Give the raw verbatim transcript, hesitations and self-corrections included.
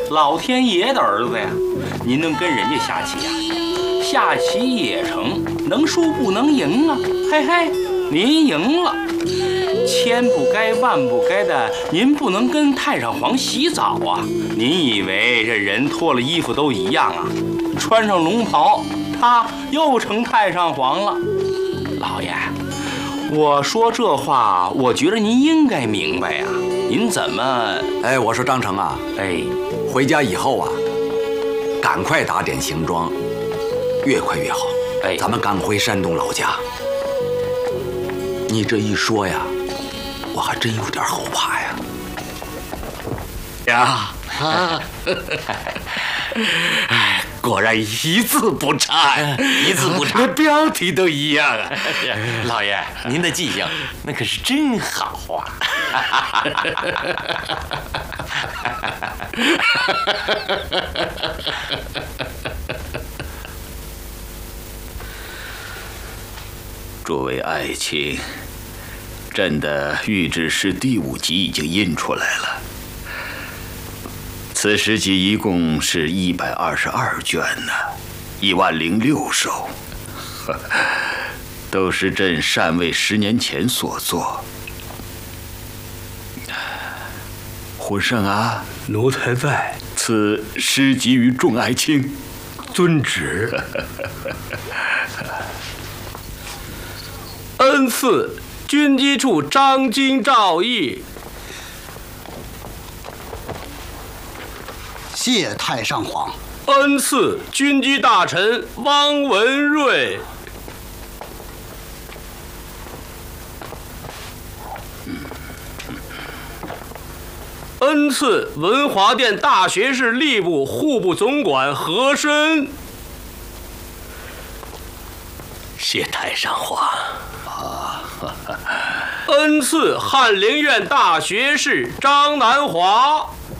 老天爷的儿子呀，您能跟人家下棋呀？下棋也成，能输不能赢啊！嘿嘿，您赢了。千不该万不该的，您不能跟太上皇洗澡啊！您以为这人脱了衣服都一样啊？穿上龙袍，他又成太上皇了。老爷，我说这话，我觉得您应该明白呀。您怎么？ 哎，我说张成啊， 哎， 回家以后啊，赶快打点行装，越快越好。 哎， 咱们赶回山东老家。你这一说呀，我还真有点后怕呀。 呀，哎，果然一字不差呀， 一字不差， 标题都一样啊。 老爷，您的记性那可是真好啊！ 诸位爱卿，朕的御制诗第五集已经印出来了。此诗集一共是一百二十二卷呢，一万零六首，都是朕禅位十年前所作。混圣啊， 奴才在。 此诗集于众爱卿。 遵旨。恩赐军机处张京赵毅。 谢太上皇。 恩赐军机大臣汪文瑞。恩赐文华殿大学士吏部户部总管和珅。 谢太上皇。 啊，恩赐翰林院大学士张南华。